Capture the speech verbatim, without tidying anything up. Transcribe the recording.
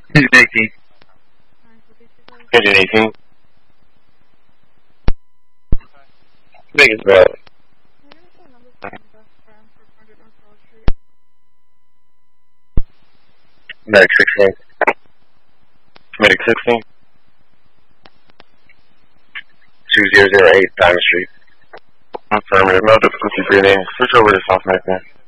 Pigeon eighteen. Pigeon eighteen. Vegas Valley. Medic sixteen. Medic sixteen. two zero zero eight Diamond Street. Affirmative. No difficulty breathing. Switch over to South Medicine.